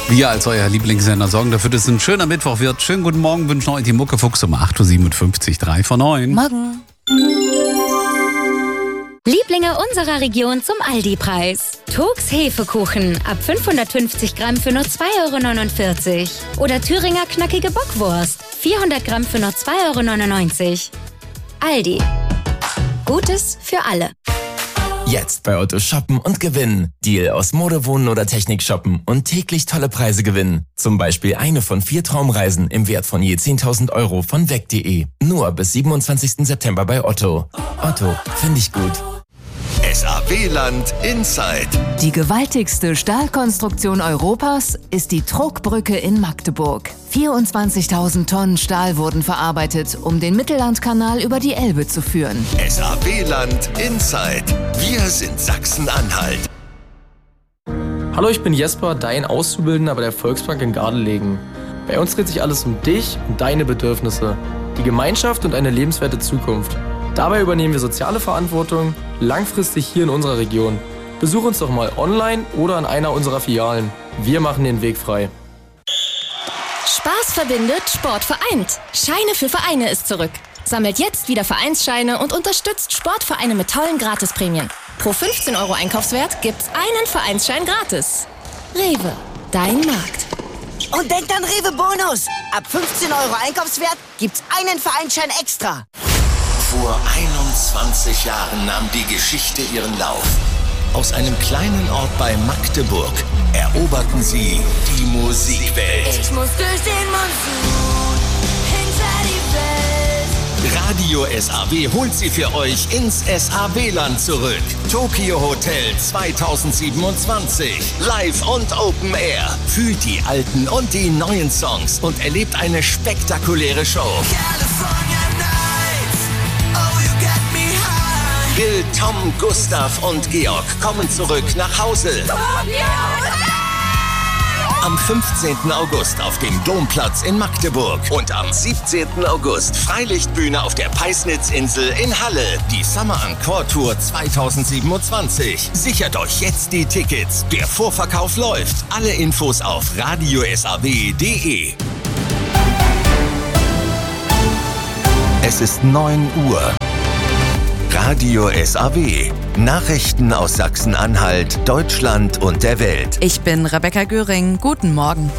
Wir als euer Lieblingssender sorgen dafür, dass es ein schöner Mittwoch wird. Schönen guten Morgen, wünschen euch die Muckefuchs um 8.57 Uhr, 3 vor 9. Morgen. Lieblinge unserer Region zum Aldi-Preis. Togs Hefekuchen ab 550 Gramm für nur 2,49 €. Oder Thüringer knackige Bockwurst, 400 Gramm für nur 2,99 €. Aldi. Gutes für alle. Jetzt bei Otto shoppen und gewinnen. Deal aus Mode, Wohnen oder Technik shoppen und täglich tolle Preise gewinnen. Zum Beispiel eine von 4 Traumreisen im Wert von je 10.000 € von weg.de. Nur bis 27. September bei Otto. Otto, finde ich gut. SAW-Land Inside. Die gewaltigste Stahlkonstruktion Europas ist die Trogbrücke in Magdeburg. 24.000 Tonnen Stahl wurden verarbeitet, um den Mittellandkanal über die Elbe zu führen. SAW-Land Inside. Wir sind Sachsen-Anhalt. Hallo, ich bin Jesper, dein Auszubildender bei der Volksbank in Gardelegen. Bei uns dreht sich alles um dich und deine Bedürfnisse, die Gemeinschaft und eine lebenswerte Zukunft. Dabei übernehmen wir soziale Verantwortung langfristig hier in unserer Region. Besuch uns doch mal online oder an einer unserer Filialen. Wir machen den Weg frei. Spaß verbindet, Sport vereint. Scheine für Vereine ist zurück. Sammelt jetzt wieder Vereinsscheine und unterstützt Sportvereine mit tollen Gratisprämien. Pro 15 € Einkaufswert gibt's einen Vereinsschein gratis. Rewe, dein Markt. Und denkt an Rewe Bonus. Ab 15 € Einkaufswert gibt's einen Vereinsschein extra. Vor 21 Jahren nahm die Geschichte ihren Lauf. Aus einem kleinen Ort bei Magdeburg eroberten sie die Musikwelt. Ich muss durch den Monsun hinter die Welt. Radio SAW holt sie für euch ins SAW-Land zurück. Tokyo Hotel 2027. Live und Open Air. Fühlt die alten und die neuen Songs und erlebt eine spektakuläre Show. Bill, Tom, Gustav und Georg kommen zurück nach Hause. Am 15. August auf dem Domplatz in Magdeburg und am 17. August Freilichtbühne auf der Peisnitzinsel in Halle. Die Summer Encore Tour 2027. Sichert euch jetzt die Tickets. Der Vorverkauf läuft. Alle Infos auf radiosaw.de. Es ist 9 Uhr. Radio SAW. Nachrichten aus Sachsen-Anhalt, Deutschland und der Welt. Ich bin Rebecca Göring. Guten Morgen.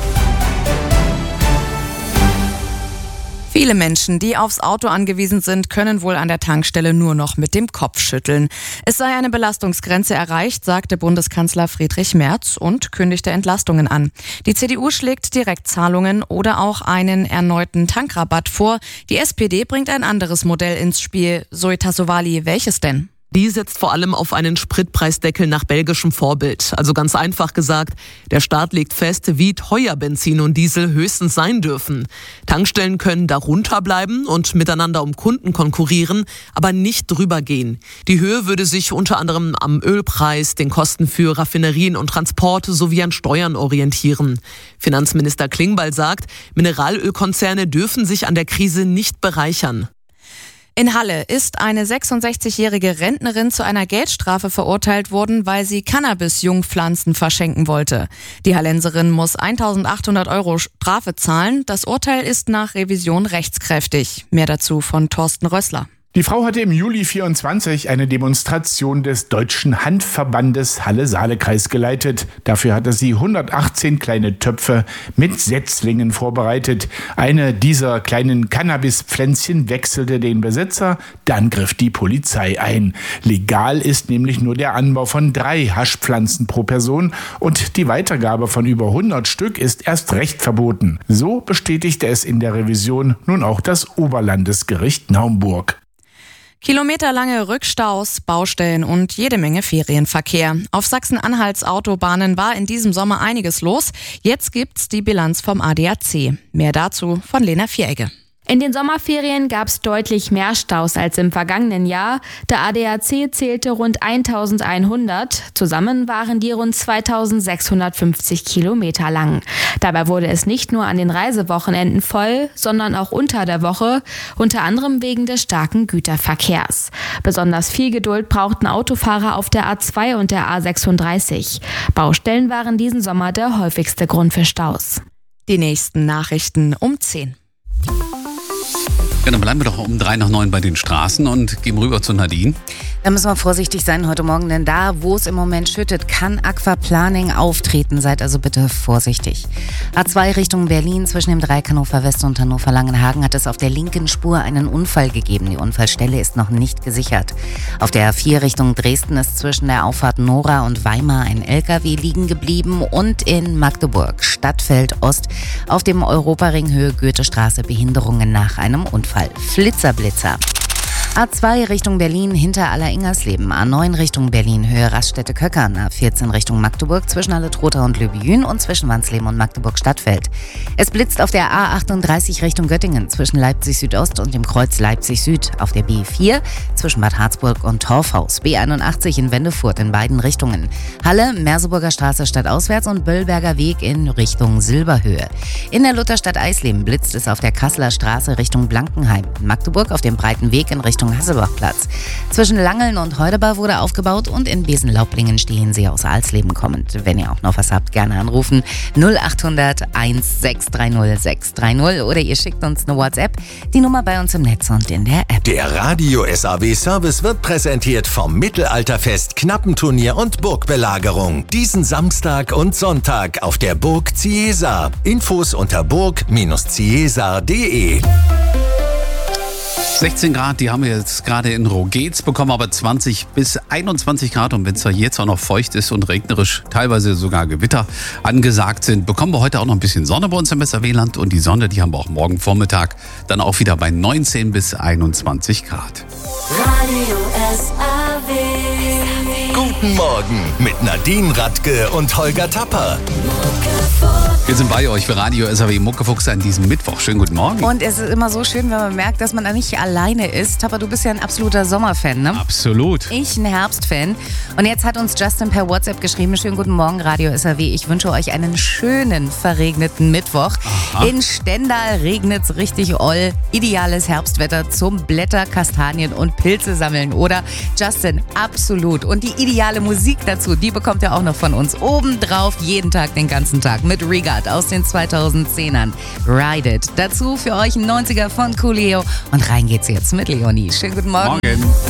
Viele Menschen, die aufs Auto angewiesen sind, können wohl an der Tankstelle nur noch mit dem Kopf schütteln. Es sei eine Belastungsgrenze erreicht, sagte Bundeskanzler Friedrich Merz und kündigte Entlastungen an. Die CDU schlägt Direktzahlungen oder auch einen erneuten Tankrabatt vor. Die SPD bringt ein anderes Modell ins Spiel. Zoe Tassovali, welches denn? Die setzt vor allem auf einen Spritpreisdeckel nach belgischem Vorbild. Also ganz einfach gesagt, der Staat legt fest, wie teuer Benzin und Diesel höchstens sein dürfen. Tankstellen können darunter bleiben und miteinander um Kunden konkurrieren, aber nicht drüber gehen. Die Höhe würde sich unter anderem am Ölpreis, den Kosten für Raffinerien und Transport sowie an Steuern orientieren. Finanzminister Klingbeil sagt, Mineralölkonzerne dürfen sich an der Krise nicht bereichern. In Halle ist eine 66-jährige Rentnerin zu einer Geldstrafe verurteilt worden, weil sie Cannabis-Jungpflanzen verschenken wollte. Die Hallenserin muss 1.800 € Strafe zahlen. Das Urteil ist nach Revision rechtskräftig. Mehr dazu von Thorsten Rössler. Die Frau hatte im Juli 24 eine Demonstration des Deutschen Handverbandes Halle-Saale-Kreis geleitet. Dafür hatte sie 118 kleine Töpfe mit Setzlingen vorbereitet. Eine dieser kleinen Cannabispflänzchen wechselte den Besitzer, dann griff die Polizei ein. Legal ist nämlich nur der Anbau von 3 Haschpflanzen pro Person und die Weitergabe von über 100 Stück ist erst recht verboten. So bestätigte es in der Revision nun auch das Oberlandesgericht Naumburg. Kilometerlange Rückstaus, Baustellen und jede Menge Ferienverkehr. Auf Sachsen-Anhalts Autobahnen war in diesem Sommer einiges los. Jetzt gibt's die Bilanz vom ADAC. Mehr dazu von Lena Vieregge. In den Sommerferien gab es deutlich mehr Staus als im vergangenen Jahr. Der ADAC zählte rund 1100. Zusammen waren die rund 2650 Kilometer lang. Dabei wurde es nicht nur an den Reisewochenenden voll, sondern auch unter der Woche, unter anderem wegen des starken Güterverkehrs. Besonders viel Geduld brauchten Autofahrer auf der A2 und der A36. Baustellen waren diesen Sommer der häufigste Grund für Staus. Die nächsten Nachrichten um 10. Ja, dann bleiben wir doch um 3 nach 9 bei den Straßen und gehen rüber zu Nadine. Da müssen wir vorsichtig sein heute Morgen, denn da, wo es im Moment schüttet, kann Aquaplaning auftreten. Seid also bitte vorsichtig. A2 Richtung Berlin zwischen dem Dreieck Hannover West und Hannover Langenhagen hat es auf der linken Spur einen Unfall gegeben. Die Unfallstelle ist noch nicht gesichert. Auf der A4 Richtung Dresden ist zwischen der Auffahrt Nora und Weimar ein LKW liegen geblieben und in Magdeburg Stadtfeld Ost auf dem Europaring Höhe Goethestraße Behinderungen nach einem Unfall. Flitzer-Blitzer. A2 Richtung Berlin hinter Aller-Ingersleben, A9 Richtung Berlin Höhe Raststätte-Köckern, A14 Richtung Magdeburg zwischen Halle-Trotha und Löbjün und zwischen Wansleben und Magdeburg-Stadtfeld. Es blitzt auf der A38 Richtung Göttingen zwischen Leipzig-Südost und dem Kreuz Leipzig-Süd, auf der B4 zwischen Bad Harzburg und Torfhaus, B81 in Wendefurt in beiden Richtungen, Halle, Merseburger Straße stadtauswärts und Böllberger Weg in Richtung Silberhöhe. In der Lutherstadt Eisleben blitzt es auf der Kasseler Straße Richtung Blankenheim, in Magdeburg auf dem Breiten Weg in Richtung Hasselbachplatz. Zwischen Langeln und Heudebar wurde aufgebaut und in Besenlaublingen stehen sie aus Alsleben kommend. Wenn ihr auch noch was habt, gerne anrufen 0800 1630 630 oder ihr schickt uns eine WhatsApp. Die Nummer bei uns im Netz und in der App. Der Radio SAW Service wird präsentiert vom Mittelalterfest, Knappenturnier und Burgbelagerung. Diesen Samstag und Sonntag auf der Burg Ciesar. Infos unter burg-ciesar.de. 16 Grad, die haben wir jetzt gerade in Rogez bekommen, aber 20 bis 21 Grad. Und wenn es jetzt auch noch feucht ist und regnerisch, teilweise sogar Gewitter angesagt sind, bekommen wir heute auch noch ein bisschen Sonne bei uns im SAW-Land. Und die Sonne, die haben wir auch morgen Vormittag dann auch wieder bei 19 bis 21 Grad. Radio SAW. Guten Morgen mit Nadine Radke und Holger Tapper. Wir sind bei euch für Radio SAW Muckefuchs an diesem Mittwoch. Schönen guten Morgen. Und es ist immer so schön, wenn man merkt, dass man da nicht alleine ist. Aber du bist ja ein absoluter Sommerfan, ne? Absolut. Ich ein Herbstfan. Und jetzt hat uns Justin per WhatsApp geschrieben, schönen guten Morgen Radio SAW. Ich wünsche euch einen schönen, verregneten Mittwoch. Aha. In Stendal regnet es richtig oll. Ideales Herbstwetter zum Blätter, Kastanien und Pilze sammeln, oder? Justin, absolut. Und die ideale Musik dazu, die bekommt ihr auch noch von uns. Obendrauf jeden Tag, den ganzen Tag mit Regard aus den 2010ern. Ride It. Dazu für euch ein 90er von Coolio. Und rein geht's jetzt mit Leonie. Schönen guten Morgen. Morgen.